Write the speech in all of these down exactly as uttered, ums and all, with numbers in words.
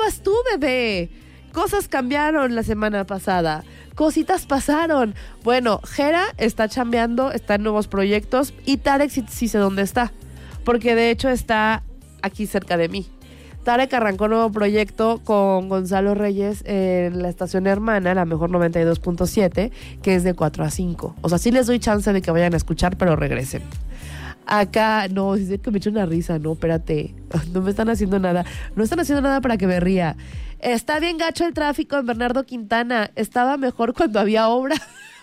estabas tú, bebé? Cosas cambiaron la semana pasada. Cositas pasaron. Bueno, Jera está chambeando, está en nuevos proyectos y Tarek sí, sí sé dónde está. Porque de hecho está aquí cerca de mí. Tarek arrancó un nuevo proyecto con Gonzalo Reyes en la estación hermana, la mejor noventa y dos punto siete, que es de cuatro a cinco. O sea, sí les doy chance de que vayan a escuchar, pero regresen. Acá, no, si es que me echo una risa, no, espérate, no me están haciendo nada, no están haciendo nada para que me ría. Está bien gacho el tráfico en Bernardo Quintana, estaba mejor cuando había obra.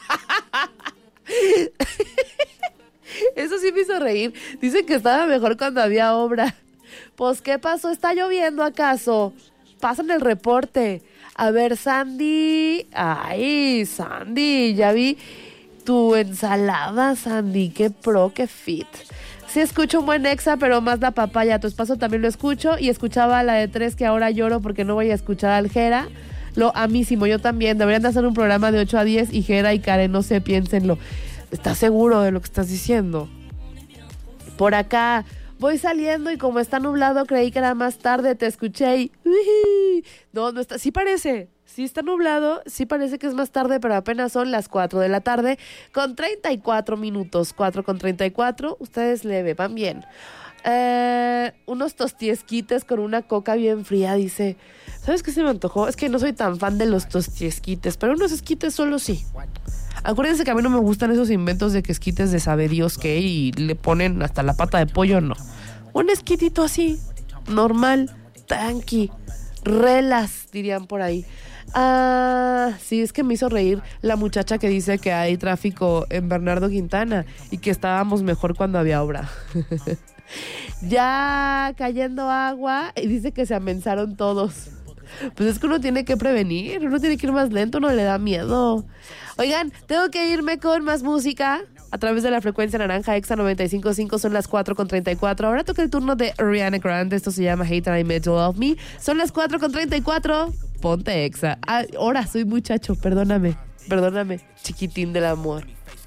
Eso sí me hizo reír, dicen que estaba mejor cuando había obra. Pues, ¿qué pasó? ¿Está lloviendo acaso? Pasan el reporte. A ver, Sandy, ay, Sandy, ya vi tu ensalada, Sandy, qué pro, qué fit. Sí escucho un buen Exa, pero más la papaya. Tu esposo también lo escucho y escuchaba la de tres que ahora lloro porque no voy a escuchar al Jera. Lo amísimo, yo también. Deberían de hacer un programa de ocho a diez y Jera y Karen, no sé, piénsenlo. ¿Estás seguro de lo que estás diciendo? Por acá voy saliendo y como está nublado creí que era más tarde, te escuché y... No, no está, sí parece... Sí está nublado, sí parece que es más tarde, pero apenas son las cuatro de la tarde con treinta y cuatro minutos, cuatro con treinta y cuatro, ustedes le van bien. Eh, unos tostiesquites con una coca bien fría, dice. ¿Sabes qué se me antojó? Es que no soy tan fan de los tostiesquites, pero unos esquites solo sí. Acuérdense que a mí no me gustan esos inventos de que esquites de sabe Dios qué y le ponen hasta la pata de pollo, no. Un esquitito así, normal, tranqui, relax, dirían por ahí. Ah, sí, es que me hizo reír la muchacha que dice que hay tráfico en Bernardo Quintana y que estábamos mejor cuando había obra. Ya cayendo agua y dice que se amenazaron todos. Pues es que uno tiene que prevenir, uno tiene que ir más lento, no le da miedo. Oigan, tengo que irme con más música a través de la frecuencia naranja Exa noventa y cinco punto cinco, son las cuatro con treinta y cuatro. Ahora toca el turno de Ariana Grande, esto se llama Hate and I Made You Love Me. Son las cuatro con treinta y cuatro, ponte Exa. Ah, ahora soy muchacho, perdóname, perdóname, chiquitín del amor.